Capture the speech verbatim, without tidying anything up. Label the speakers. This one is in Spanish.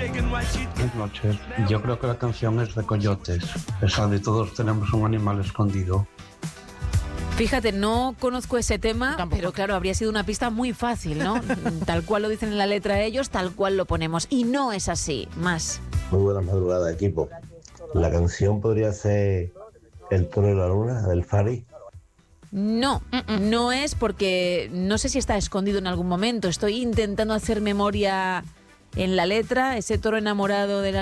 Speaker 1: Buenas noches. Yo creo que la canción es de Coyotes. Esa de todos tenemos un animal escondido.
Speaker 2: Fíjate, no conozco ese tema, Tampoco. pero claro, habría sido una pista muy fácil, ¿no? Tal cual lo dicen en la letra ellos, tal cual lo ponemos. Y no es así. Más.
Speaker 3: Muy buenas madrugadas, equipo. La canción podría ser El toro de la luna, del Fari.
Speaker 2: No, no es porque no sé si está escondido en algún momento. Estoy intentando hacer memoria en la letra, ese toro enamorado de la